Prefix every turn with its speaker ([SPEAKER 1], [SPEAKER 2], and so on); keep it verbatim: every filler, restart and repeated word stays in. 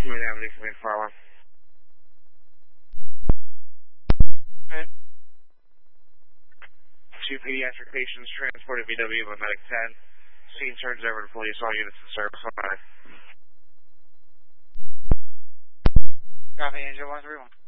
[SPEAKER 1] Main Avenue from in fire alarm.
[SPEAKER 2] Okay.
[SPEAKER 1] Two pediatric patients transported V W by Medic ten. Scene turns over to police, all units in service. Bye.
[SPEAKER 2] Copy, Angel one three one.